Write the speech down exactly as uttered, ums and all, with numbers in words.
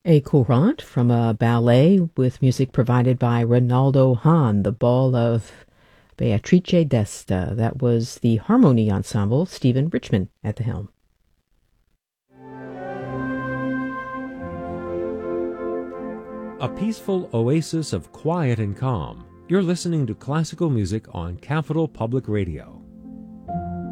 A courant from a ballet with music provided by Ronaldo Hahn, The Ball of Beatrice d'Este. That was the Harmony Ensemble, Stephen Richman at the helm. A peaceful oasis of quiet and calm. You're listening to classical music on Capital Public Radio.